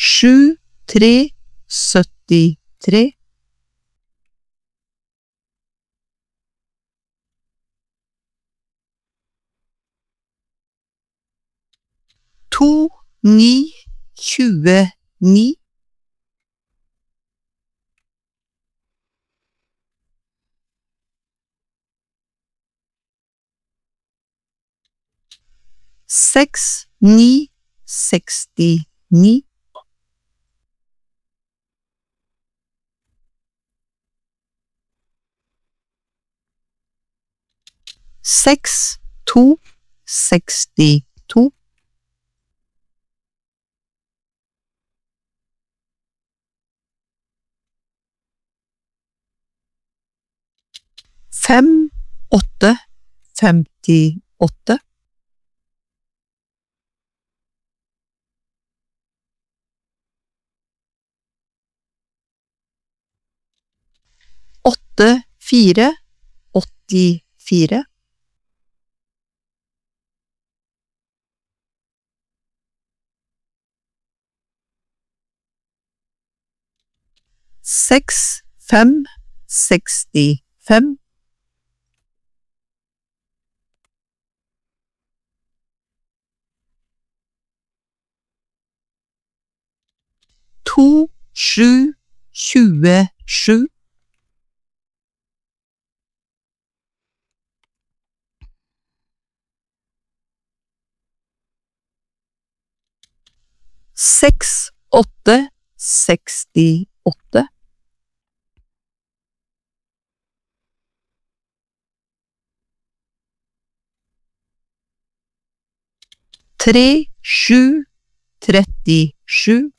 73 29 69 62 62 58 58 84 84 65 65 27 27 68 68 37 37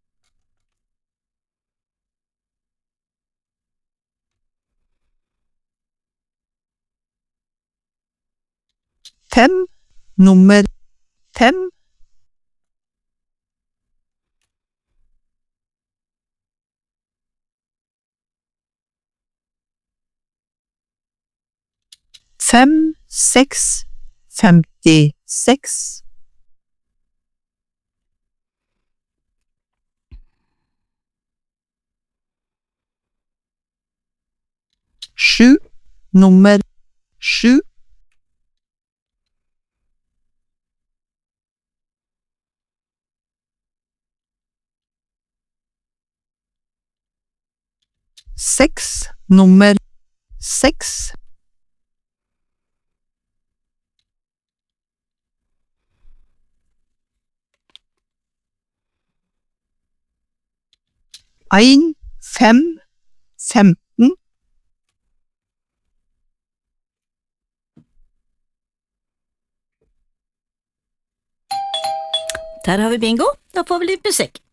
5 nummer 5 5 6 56 7 nummer 7 6 nummer 6 1 5 15 Der har vi bingo, da får vi litt musikk.